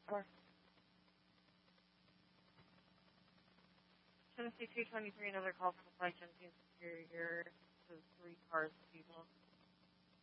Or Tennessee 223, another call for the 517 Superior. So 3 cars